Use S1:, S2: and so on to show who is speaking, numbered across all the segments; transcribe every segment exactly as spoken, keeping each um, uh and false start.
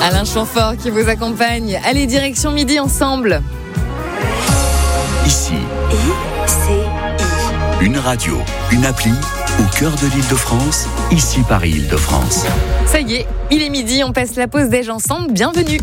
S1: Alain Chamfort qui vous accompagne. Allez, direction Midi ensemble.
S2: Ici,
S3: I C I.
S2: Une radio, une appli au cœur de l'Île-de-France. Ici Paris Île-de-France.
S1: Ça y est, il est midi, on passe la pause déj ensemble. Bienvenue.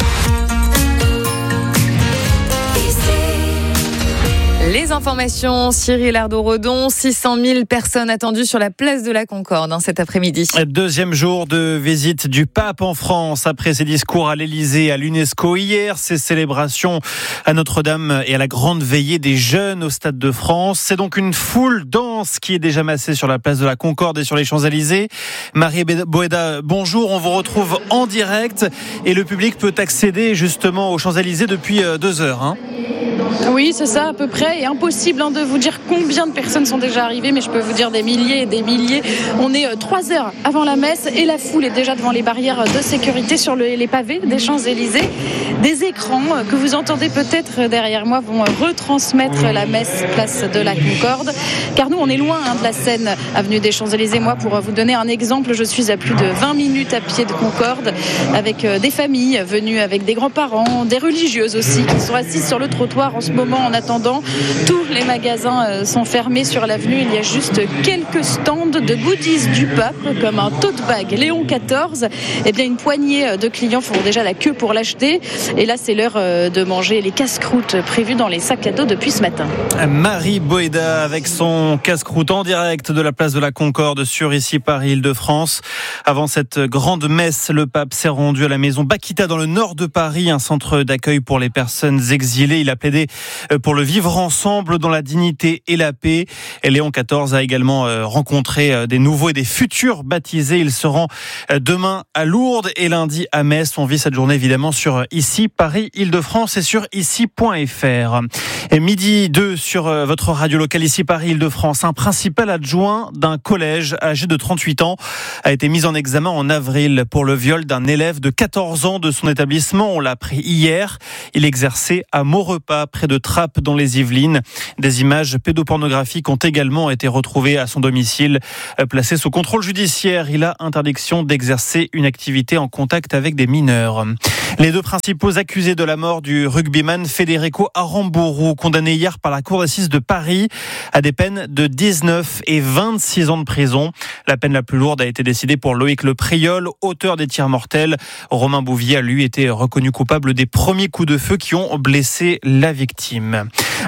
S1: Les informations, Cyril Ardo-Redon, six cent mille personnes attendues sur la place de la Concorde hein, cet après-midi.
S4: Deuxième jour de visite du pape en France après ses discours à l'Élysée, à l'UNESCO hier, ses célébrations à Notre-Dame et à la grande veillée des jeunes au Stade de France. C'est donc une foule dense qui est déjà massée sur la place de la Concorde et sur les Champs-Élysées. Marie Boéda, bonjour, on vous retrouve en direct et le public peut accéder justement aux Champs-Élysées depuis deux heures. Hein.
S5: Oui, c'est ça à peu près. Et impossible hein, de vous dire combien de personnes sont déjà arrivées, mais je peux vous dire des milliers et des milliers. On est euh, trois heures avant la messe et la foule est déjà devant les barrières de sécurité sur le, les pavés des Champs-Élysées. Des écrans euh, que vous entendez peut-être derrière moi vont euh, retransmettre la messe place de la Concorde. Car nous, on est loin hein, de la scène avenue des Champs-Élysées. Moi, pour euh, vous donner un exemple, je suis à plus de vingt minutes à pied de Concorde avec euh, des familles venues avec des grands-parents, des religieuses aussi qui sont assises sur le trottoir en ce moment en attendant. Tous les magasins sont fermés sur l'avenue. Il y a juste quelques stands de goodies du pape comme un tote bag Léon quatorze. Eh bien, une poignée de clients font déjà la queue pour l'acheter. Et là, c'est l'heure de manger les casse-croûtes prévues dans les sacs à dos depuis ce matin.
S4: Marie Boéda avec son casse-croûte en direct de la place de la Concorde sur ici Paris Île-de-France. Avant cette grande messe, le pape s'est rendu à la maison Bakita dans le nord de Paris, un centre d'accueil pour les personnes exilées. Il a plaidé pour le vivre ensemble dans la dignité et la paix. Et Léon quatorze a également rencontré des nouveaux et des futurs baptisés. Il se rend demain à Lourdes et lundi à Metz. On vit cette journée évidemment sur ici Paris Île-de-France et sur ici point f r. Et midi deux sur votre radio locale ici Paris Île-de-France. Un principal adjoint d'un collège âgé de trente-huit ans a été mis en examen en avril pour le viol d'un élève de quatorze ans de son établissement. On l'a appris hier. Il exerçait à Maurepas près de Trappes dans les Yvelines. Des images pédopornographiques ont également été retrouvées à son domicile. Placé sous contrôle judiciaire, il a interdiction d'exercer une activité en contact avec des mineurs. Les deux principaux accusés de la mort du rugbyman Federico Aramburu, condamné hier par la cour d'assises de Paris à des peines de dix-neuf et vingt-six ans de prison. La peine la plus lourde a été décidée pour Loïc Le Priol, auteur des tirs mortels. Romain Bouvier a lui été reconnu coupable des premiers coups de feu qui ont blessé la victime.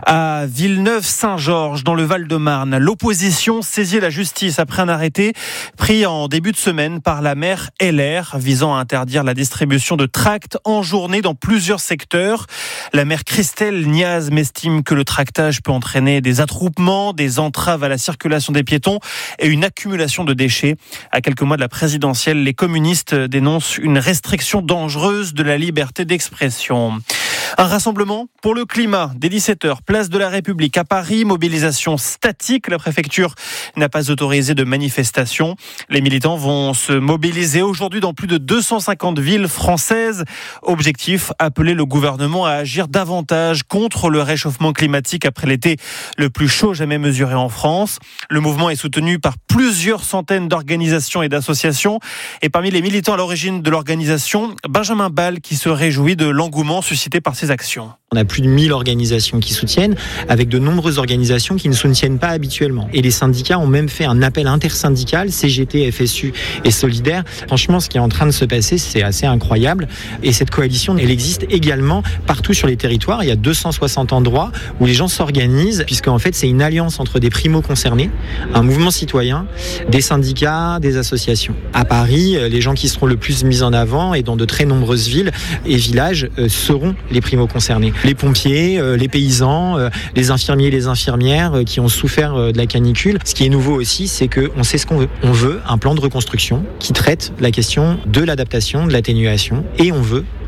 S4: À Villeneuve-Saint-Georges, dans le Val-de-Marne, l'opposition saisit la justice après un arrêté pris en début de semaine par la maire L R visant à interdire la distribution de tracts en journée dans plusieurs secteurs. La maire Christelle Niaz m'estime que le tractage peut entraîner des attroupements, des entraves à la circulation des piétons et une accumulation de déchets. À quelques mois de la présidentielle, les communistes dénoncent une restriction dangereuse de la liberté d'expression. Un rassemblement pour le climat dès dix-sept heures, place de la République à Paris, mobilisation statique. La préfecture n'a pas autorisé de manifestation. Les militants vont se mobiliser aujourd'hui dans plus de deux cent cinquante villes françaises. Objectif, appeler le gouvernement à agir davantage contre le réchauffement climatique après l'été le plus chaud jamais mesuré en France. Le mouvement est soutenu par plusieurs centaines d'organisations et d'associations. Et parmi les militants à l'origine de l'organisation, Benjamin Ball qui se réjouit de l'engouement suscité par ces actions.
S6: On a plus de mille organisations qui soutiennent, avec de nombreuses organisations qui ne soutiennent pas habituellement. Et les syndicats ont même fait un appel intersyndical, C G T, F S U et Solidaire. Franchement, ce qui est en train de se passer, c'est assez incroyable. Et cette coalition, elle existe également partout sur les territoires. Il y a deux cent soixante endroits où les gens s'organisent, puisqu'en fait, c'est une alliance entre des primo-concernés, un mouvement citoyen, des syndicats, des associations. À Paris, les gens qui seront le plus mis en avant et dans de très nombreuses villes et villages seront les primo-concernés. Les pompiers, euh, les paysans, euh, les infirmiers et les infirmières euh, qui ont souffert euh, de la canicule. Ce qui est nouveau aussi, c'est qu'on sait ce qu'on veut. On veut un plan de reconstruction qui traite la question de l'adaptation, de l'atténuation, et on veut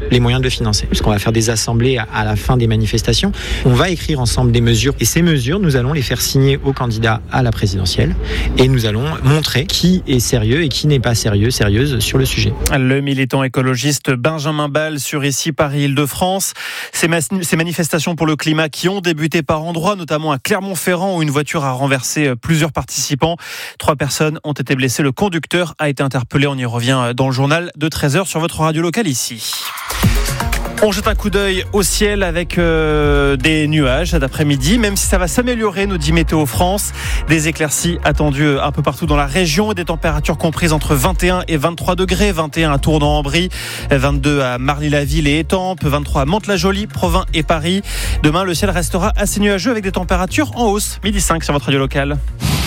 S6: les moyens de le financer. Puisqu'on va faire des assemblées à la fin des manifestations, on va écrire ensemble des mesures. Et ces mesures, nous allons les faire signer aux candidats à la présidentielle. Et nous allons montrer qui est sérieux et qui n'est pas sérieux, sérieuse sur le sujet.
S4: Le militant écologiste Benjamin Ball sur ici Paris-Île-de-France. Ces, ma- ces manifestations pour le climat qui ont débuté par endroits, notamment à Clermont-Ferrand où une voiture a renversé plusieurs participants. Trois personnes ont été blessées. Le conducteur a été interpellé. On y revient dans le journal de treize heures sur votre radio locale ici. On jette un coup d'œil au ciel avec euh, des nuages cet après-midi, même si ça va s'améliorer, nous dit Météo France. Des éclaircies attendues un peu partout dans la région et des températures comprises entre vingt et un et vingt-trois degrés. vingt et un à Tournan-en-Brie, vingt-deux à Marly-la-Ville et Étampes, vingt-trois à Mantes-la-Jolie, Provins et Paris. Demain, le ciel restera assez nuageux avec des températures en hausse. midi cinq sur votre radio locale.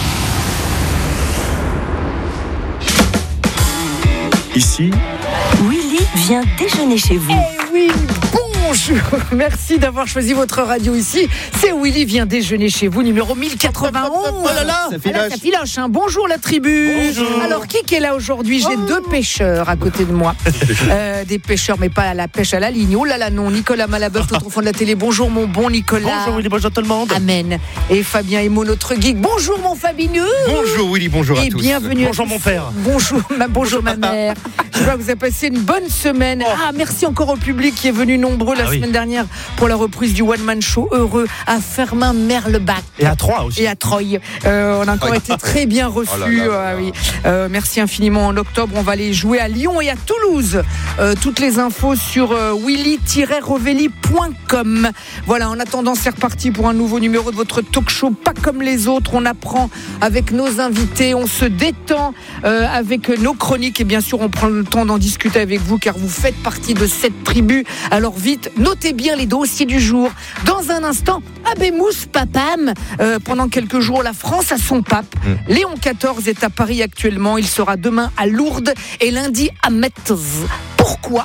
S2: Ici,
S3: Willy vient déjeuner chez vous.
S7: Eh oui, bonjour. Merci d'avoir choisi votre radio ici. C'est Willy vient déjeuner chez vous, numéro mille quatre-vingt-onze.
S4: Oh là là,
S7: ça filoche. Ça filoche, hein. Bonjour la tribu.
S4: Bonjour.
S7: Alors, qui est là aujourd'hui? J'ai deux pêcheurs à côté de moi. Euh, des pêcheurs, mais pas à la pêche à la ligne. Oh là là, non. Nicolas Malabeuf, tout au fond de la télé. Bonjour, mon bon Nicolas.
S8: Bonjour Willy, bonjour tout le monde.
S7: Amen. Et Fabien Emo, notre geek. Bonjour, mon Fabineux.
S8: Bonjour Willy, bonjour à
S7: Et
S8: tous.
S7: bienvenue.
S8: Bonjour
S7: à tous.
S8: mon père.
S7: Bonjour, ma, bonjour, bonjour ma mère. Je vois que vous avez passé une bonne semaine. Oh. Ah, merci encore au public qui est venu nombreux la ah, semaine oui. dernière pour la reprise du One Man Show Heureux à Fermin-Merlebach.
S8: Et à Troyes aussi.
S7: Et à Troyes. Euh, on a encore été très bien reçus. Oh là là là. Euh, oui. euh, merci infiniment. En octobre, on va aller jouer à Lyon et à Toulouse. Euh, toutes les infos sur euh, willy tiret rovelli point com. Voilà, en attendant, c'est reparti pour un nouveau numéro de votre talk show. Pas comme les autres. On apprend avec nos invités. On se détend euh, avec nos chroniques. Et bien sûr, on prend le temps d'en discuter avec vous car vous faites partie de cette tribu. Alors vite, notez bien les dossiers du jour. Dans un instant, Abemous Papam. Euh, pendant quelques jours, la France a son pape. Mmh. Léon quatorze est à Paris actuellement. Il sera demain à Lourdes et lundi à Metz. Pourquoi ?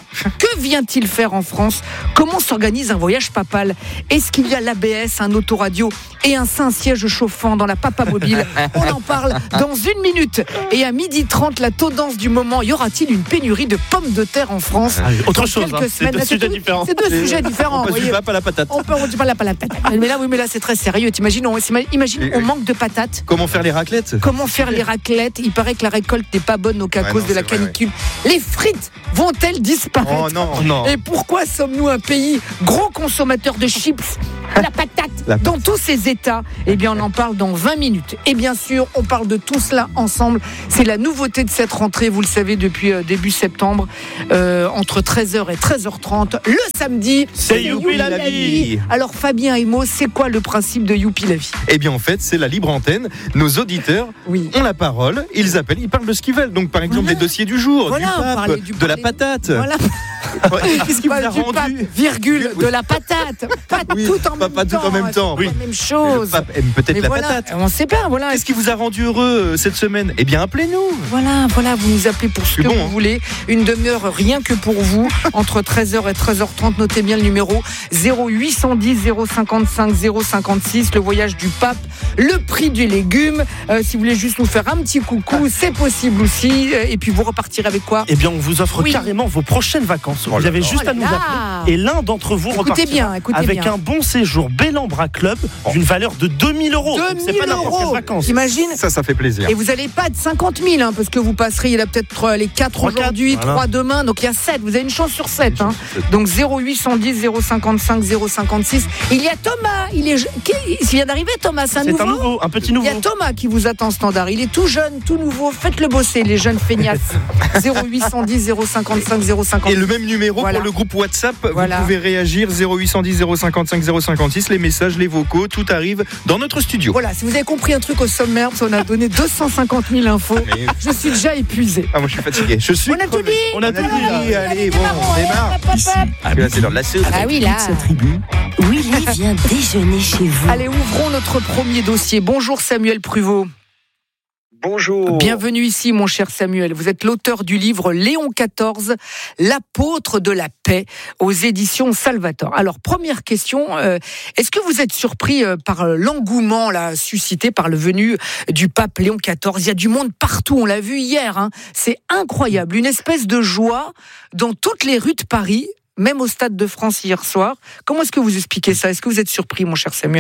S7: Que vient-il faire en France ? Comment s'organise un voyage papal ? Est-ce qu'il y a l'A B S, un autoradio et un Saint-Siège chauffant dans la Papa Mobile ? On en parle dans une minute. Et à midi trente, la tendance du moment, y aura-t-il une pénurie de pommes de terre en France ?
S8: Ah, autre
S7: dans
S8: chose, hein. C'est deux sujets différents.
S7: C'est deux sujets différents.
S8: On passe du pape à la patate.
S7: On peut du pape à la patate. Mais là, oui, mais là, c'est très sérieux. T'imagines, on, imagine, on manque de patates.
S8: Comment faire les raclettes ?
S7: Comment faire les raclettes ? Il paraît que la récolte n'est pas bonne donc à ouais, cause non, de la canicule. Vrai, ouais. Les frites vont-elles disparaître ?
S8: Oh non, non.
S7: Et pourquoi sommes-nous un pays gros consommateur de chips ? La patate, la dans tous ces états, eh bien on en parle dans vingt minutes. Et bien sûr, on parle de tout cela ensemble. C'est la nouveauté de cette rentrée, vous le savez, depuis euh, début septembre, euh, entre treize heures et treize heures trente. Le samedi,
S8: c'est, c'est Youpi la vie.
S7: Alors Fabien Emo, c'est quoi le principe de Youpi la vie ?
S8: Eh bien en fait, c'est la libre antenne. Nos auditeurs oui. ont la parole, ils appellent, ils parlent de ce qu'ils veulent. Donc par exemple, voilà. des dossiers du jour,
S7: voilà,
S8: du pape,
S7: du
S8: de la patate.
S7: Voilà.
S8: Qu'est-ce qui vous a rendu
S7: pape, virgule, de la patate. Pas
S8: oui,
S7: tout en
S8: pas,
S7: même
S8: pas
S7: temps.
S8: tout en même temps.
S7: C'est
S8: oui.
S7: la même chose.
S8: Le pape aime peut-être Mais la
S7: voilà,
S8: patate.
S7: On ne sait pas. Voilà.
S8: Qu'est-ce qui vous a rendu heureux cette semaine ? Eh bien, appelez-nous.
S7: Voilà, voilà, vous nous appelez pour ce que bon, vous hein. voulez. Une demi-heure rien que pour vous, entre treize heures et treize heures trente. Notez bien le numéro zéro huit cent dix zéro cinquante-cinq zéro cinquante-six. Le voyage du pape, le prix du légume. Euh, si vous voulez juste nous faire un petit coucou, c'est possible aussi. Et puis vous repartirez avec quoi ?
S8: Eh bien, on vous offre oui. carrément vos prochaines vacances. Vous avez juste oh à nous appeler et l'un d'entre vous
S7: écoutez
S8: repartira
S7: bien, écoutez
S8: avec
S7: bien.
S8: un bon séjour Bellambra Club d'une valeur de deux mille euros.
S7: deux mille
S8: c'est pas n'importe quelle vacances.
S7: Imagine.
S8: Ça, ça fait plaisir.
S7: Et vous n'allez pas être cinquante mille, hein, parce que vous passerez, il y a peut-être les quatre aujourd'hui, voilà. trois demain, donc il y a sept. Vous avez une chance sur sept. Hein. Donc zéro huit cent dix zéro cinquante-cinq zéro cinquante-six. Il y a Thomas. Il est, il vient d'arriver, Thomas. C'est un
S8: c'est
S7: nouveau.
S8: un nouveau, un petit nouveau.
S7: Il y a Thomas qui vous attend standard. Il est tout jeune, tout nouveau. Faites-le bosser, les jeunes feignasses. zéro huit cent dix zéro cinquante-cinq zéro cinquante-six.
S8: Et le même numéro voilà. pour le groupe WhatsApp. Voilà. Vous pouvez réagir zéro huit cent dix zéro cinquante-cinq zéro cinquante-six. Les messages, les vocaux, tout arrive dans notre studio.
S7: Voilà, si vous avez compris un truc au sommaire, parce qu'on a donné deux cent cinquante mille infos, mais... je suis déjà épuisé.
S8: Ah, moi je suis fatigué. Je suis
S7: on a tout dit.
S8: On a, on a tout dit. dit. Allez, bon, on démarre.
S2: Ici,
S8: ah, là, c'est l'heure de la séance.
S7: Ah oui, là.
S2: Toute sa tribu.
S3: Willy vient déjeuner chez vous.
S7: Allez, ouvrons notre premier dossier. Bonjour Samuel Pruvot.
S9: Bonjour.
S7: Bienvenue ici, mon cher Samuel. Vous êtes l'auteur du livre Léon quatorze, l'apôtre de la paix, aux éditions Salvator. Alors, première question, euh, est-ce que vous êtes surpris euh, par l'engouement là, suscité par le venu du pape Léon quatorze ? Il y a du monde partout, on l'a vu hier. Hein. C'est incroyable, une espèce de joie dans toutes les rues de Paris. même au Stade de France hier soir. Comment est-ce que vous expliquez ça ? Est-ce que vous êtes surpris, mon cher Samuel ?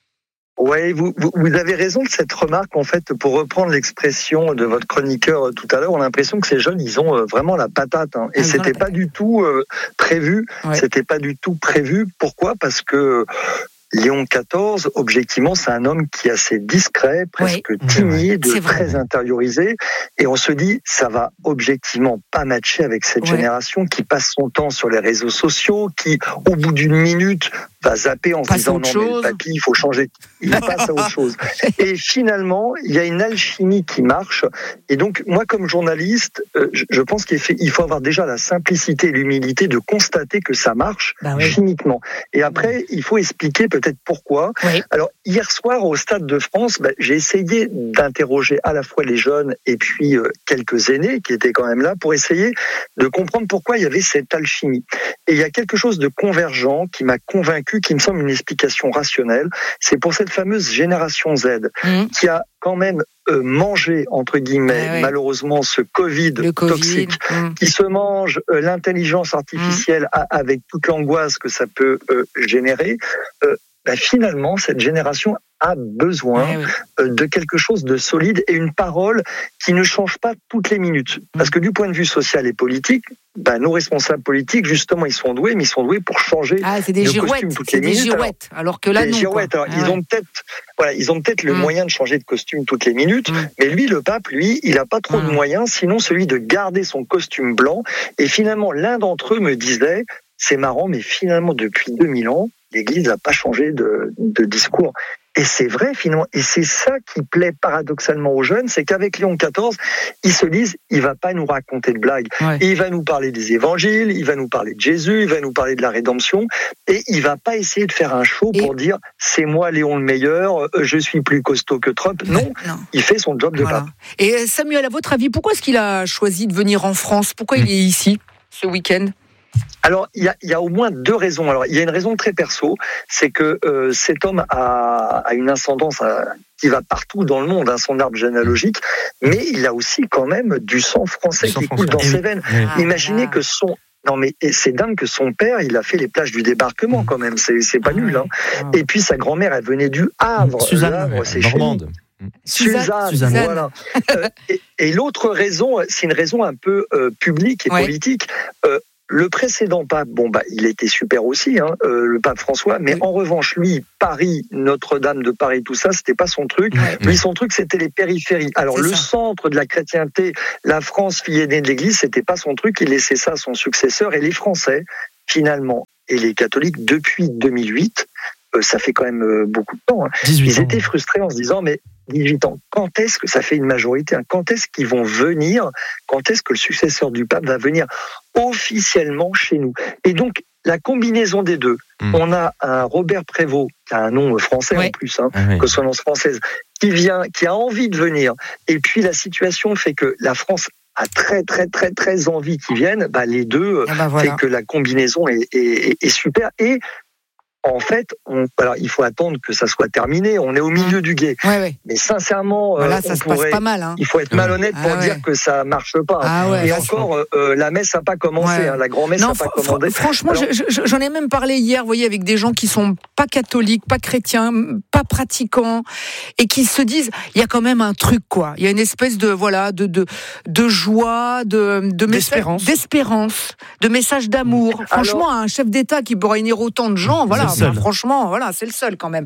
S9: Oui, vous, vous, vous avez raison de cette remarque. En fait, pour reprendre l'expression de votre chroniqueur tout à l'heure, on a l'impression que ces jeunes, ils ont vraiment la patate. Hein. Et ah, c'était pas du tout euh, prévu. Ouais. C'était pas du tout prévu. Pourquoi ? Parce que Léon quatorze, objectivement, c'est un homme qui est assez discret, presque oui. timide, très intériorisé. Et on se dit, ça va objectivement pas matcher avec cette ouais. génération qui passe son temps sur les réseaux sociaux, qui, au bout d'une minute, va zapper en se disant non, mais le papy, il faut changer. Il passe à autre chose. Et finalement, il y a une alchimie qui marche. Et donc, moi, comme journaliste, je pense qu'il faut avoir déjà la simplicité et l'humilité de constater que ça marche bah oui. chimiquement. Et après, il faut expliquer peut-être pourquoi. Oui. Alors, hier soir, au Stade de France, bah, j'ai essayé d'interroger à la fois les jeunes et puis euh, quelques aînés qui étaient quand même là pour essayer de comprendre pourquoi il y avait cette alchimie. Et il y a quelque chose de convergent qui m'a convaincu, qui me semble une explication rationnelle. C'est pour cette fameuse génération Z mmh. qui a quand même euh, mangé, entre guillemets, ah oui. malheureusement, ce Covid, COVID toxique, mmh. qui se mange euh, l'intelligence artificielle mmh. à, avec toute l'angoisse que ça peut euh, générer. Euh, bah, finalement, cette génération a besoin ah oui. euh, de quelque chose de solide et une parole qui ne change pas toutes les minutes. Mmh. Parce que du point de vue social et politique, bah, nos responsables politiques, justement, ils sont doués, mais ils sont doués pour changer
S7: ah, c'est des
S9: de
S7: girouettes,
S9: costume toutes
S7: c'est
S9: les
S7: des
S9: minutes.
S7: Girouettes, alors, alors que là,
S9: des
S7: non.
S9: Girouettes, alors,
S7: ah,
S9: ils,
S7: ouais.
S9: ont peut-être, voilà, ils ont peut-être le mmh. moyen de changer de costume toutes les minutes, mmh. mais lui, le pape, lui, il n'a pas trop mmh. de moyens, sinon celui de garder son costume blanc. Et finalement, l'un d'entre eux me disait, c'est marrant, mais finalement, depuis deux mille ans, l'Église n'a pas changé de, de discours. Et c'est vrai, finalement. Et c'est ça qui plaît paradoxalement aux jeunes, c'est qu'avec Léon quatorze, ils se disent, il va pas nous raconter de blagues. Ouais. Il va nous parler des évangiles, il va nous parler de Jésus, il va nous parler de la rédemption, et il va pas essayer de faire un show et... pour dire, c'est moi Léon le meilleur, je suis plus costaud que Trump. Non, non. Il fait son job de voilà. pape.
S7: Et Samuel, à votre avis, pourquoi est-ce qu'il a choisi de venir en France ? Pourquoi mmh. il est ici, ce week-end ?
S9: Alors, il y a, il y a au moins deux raisons. Alors, il y a une raison très perso, c'est que euh, cet homme a, a une ascendance à, qui va partout dans le monde, hein, son arbre généalogique, mais il a aussi quand même du sang français du qui sang coule français. dans ses veines. Ah, Imaginez ah. que son... Non mais c'est dingue que son père, il a fait les plages du débarquement quand même, c'est, c'est pas nul. Hein. Et puis sa grand-mère, elle venait du Havre.
S8: Suzanne,
S9: Havre, c'est
S8: Normande.
S9: Suzanne, Suzanne, Suzanne, voilà. euh, et, et l'autre raison, c'est une raison un peu euh, publique et ouais. politique. Euh, Le précédent pape, bon bah, il était super aussi, hein, euh, le pape François, mais oui. en revanche, lui, Paris, Notre-Dame de Paris, tout ça, c'était pas son truc. Ouais. Lui, son truc, c'était les périphéries. Alors, c'est le ça. centre de la chrétienté, la France, fille aînée de l'Église, c'était pas son truc. Il laissait ça à son successeur. Et les Français, finalement, et les catholiques, depuis deux mille huit, euh, ça fait quand même euh, beaucoup de temps, hein, ils ans. étaient frustrés en se disant, mais dix-huit ans, quand est-ce que ça fait une majorité, hein, quand est-ce qu'ils vont venir, quand est-ce que le successeur du pape va venir officiellement chez nous. Et donc, la combinaison des deux, mmh. on a un Robert Prévost, qui a un nom français ouais. en plus, hein, ah oui. consonance française, qui vient, qui a envie de venir. Et puis, la situation fait que la France a très, très, très, très envie qu'ils viennent. Bah, les deux, ah bah voilà. fait que la combinaison est, est, est super. Et en fait, on, alors, il faut attendre que ça soit terminé. On est au milieu du gué. Ouais, ouais. Mais sincèrement,
S7: voilà,
S9: euh,
S7: ça
S9: on
S7: se
S9: pourrait,
S7: passe pas mal. Hein.
S9: Il faut être malhonnête
S7: ah,
S9: pour
S7: ouais.
S9: dire que ça marche pas.
S7: Ah, ouais,
S9: Et encore, euh, la messe n'a pas commencé. Ouais. Hein, la grand-messe n'a pas
S7: fr-
S9: commandé.
S7: Franchement, alors, je, je, j'en ai même parlé hier, vous voyez, avec des gens qui sont pas catholiques, pas chrétiens, pas pratiquants, et qui se disent, il y a quand même un truc, quoi. Il y a une espèce de, voilà, de, de, de joie, de, de
S8: d'espérance.
S7: Messa- d'espérance, de message d'amour. Franchement, alors, un chef d'État qui peut réunir autant de gens, voilà, ben, franchement, voilà, c'est le seul quand même.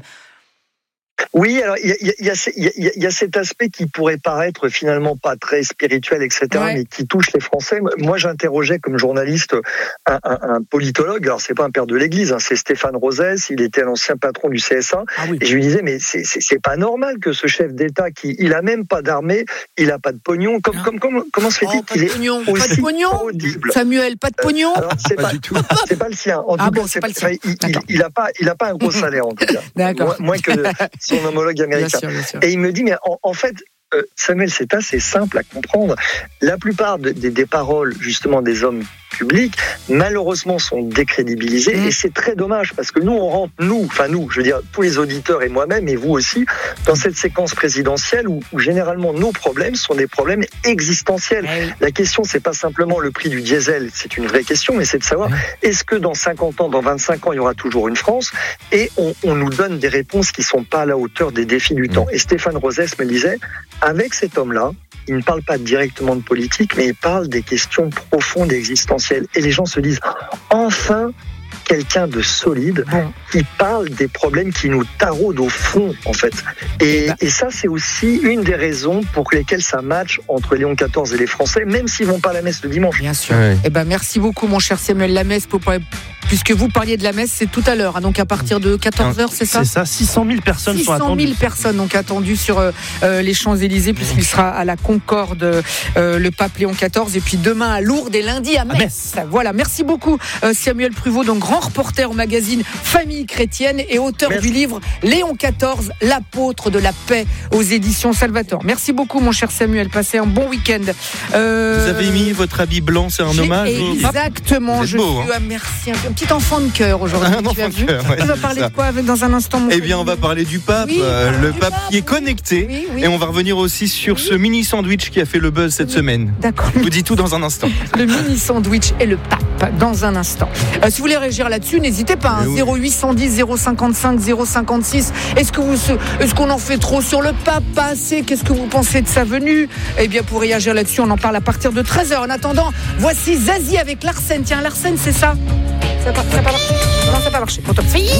S9: Oui, alors il y a, y, a, y, a, y a cet aspect qui pourrait paraître finalement pas très spirituel, et cetera, ouais. mais qui touche les Français. Moi, j'interrogeais comme journaliste un, un, un politologue. Alors, c'est pas un père de l'Église, hein, c'est Stéphane Rosès. Il était l'ancien patron du C S A. Ah oui. Et je lui disais, mais c'est, c'est, c'est pas normal que ce chef d'État, qui il a même pas d'armée, il a pas de pognon. Comme, comme, comme comment se fait-il
S7: oh,
S9: qu'il est
S7: pognon.
S9: aussi
S7: pas de pognon,
S9: audible.
S7: Samuel, pas de pognon.
S9: Alors, c'est pas, pas du tout. C'est pas le sien. En
S7: ah
S9: tout
S7: bon,
S9: cas,
S7: c'est,
S9: c'est
S7: pas le sien.
S9: Il, il, il a pas, il a pas un gros salaire en tout cas.
S7: D'accord.
S9: Moins, moins que son homologue américain. Bien sûr, bien sûr. Et il me dit, mais en, en fait, euh, Samuel, c'est assez simple à comprendre. La plupart de, des, des paroles, justement, des hommes République, malheureusement sont décrédibilisés mmh. et c'est très dommage parce que nous on rentre, nous, enfin nous, je veux dire tous les auditeurs et moi-même et vous aussi, dans cette séquence présidentielle où, où généralement nos problèmes sont des problèmes existentiels. Mmh. La question c'est pas simplement le prix du diesel, c'est une vraie question, mais c'est de savoir mmh. est-ce que dans cinquante ans, dans vingt-cinq ans, il y aura toujours une France et on, on nous donne des réponses qui sont pas à la hauteur des défis du mmh. temps. Et Stéphane Rosès me disait, avec cet homme-là, il ne parle pas directement de politique, mais il parle des questions profondes et existentielles. Et les gens se disent, enfin, quelqu'un de solide qui parle des problèmes qui nous taraudent au fond, en fait. Et, et ça, c'est aussi une des raisons pour lesquelles ça match entre Léon quatorze et les Français, même s'ils vont pas à la messe le dimanche.
S7: Bien sûr. Ouais. Eh ben, merci beaucoup, mon cher Samuel Lamesse, pour parler... Puisque vous parliez de la messe, c'est tout à l'heure, hein, donc à partir de quatorze heures, c'est ça ?
S4: C'est ça, six cent mille personnes sont attendues.
S7: six cent mille personnes donc attendues sur euh, les Champs-Élysées, puisqu'il sera à la Concorde, euh, le pape Léon quatorze, et puis demain à Lourdes et lundi à Metz. À Metz. Voilà, merci beaucoup euh, Samuel Pruvot, donc grand reporter au magazine Famille Chrétienne et auteur merci. du livre Léon quatorze, l'apôtre de la paix aux éditions Salvator. Merci beaucoup mon cher Samuel, passez un bon week-end.
S8: Euh... Vous avez mis votre habit blanc, c'est un hommage ?
S7: Exactement, je beau, suis hein. merci. Un petit enfant de cœur aujourd'hui.
S8: Un enfant de cœur, ouais,
S7: on va parler ça. de quoi avec dans un instant mon
S8: Eh bien, on va parler du pape, oui, euh, le pape, pape qui est connecté. Oui, oui. Et on va revenir aussi sur oui. ce mini sandwich qui a fait le buzz cette oui. semaine.
S7: D'accord.
S8: Je vous dis tout dans un instant.
S7: Le mini sandwich et le pape dans un instant. Euh, si vous voulez réagir là-dessus, n'hésitez pas. Hein, oui. zéro huit cent dix, zéro cinquante-cinq, zéro cinquante-six. Est-ce que vous, est-ce qu'on en fait trop sur le pape, pas assez ? Qu'est-ce que vous pensez de sa venue ? Eh bien, pour réagir là-dessus, on en parle à partir de treize heures. En attendant, voici Zazie avec Larsen. Tiens, Larsen, c'est ça ? Ça n'a pas marché. Non, ça n'a pas marché.